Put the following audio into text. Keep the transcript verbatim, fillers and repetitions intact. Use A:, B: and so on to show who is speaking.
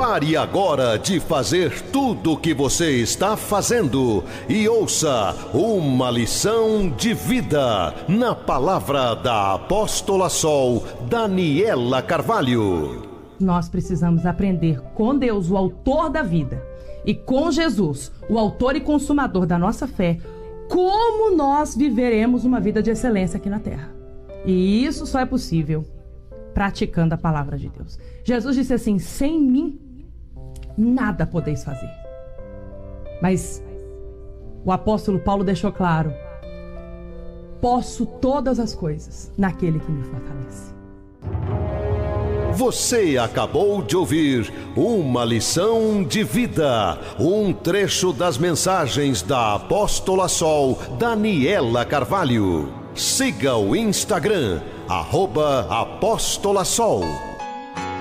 A: Pare agora de fazer tudo o que você está fazendo e ouça uma lição de vida na palavra da apóstola Sol Daniela Carvalho.
B: Nós precisamos aprender com Deus, o autor da vida, e com Jesus, o autor e consumador da nossa fé, como nós viveremos uma vida de excelência aqui na terra. E isso só é possível praticando a palavra de Deus. Jesus disse assim: sem mim nada podeis fazer. Mas o apóstolo Paulo deixou claro: posso todas as coisas naquele que me fortalece.
A: Você acabou de ouvir uma lição de vida, um trecho das mensagens da apóstola Sol Daniela Carvalho. Siga o Instagram, arroba Apóstola Sol.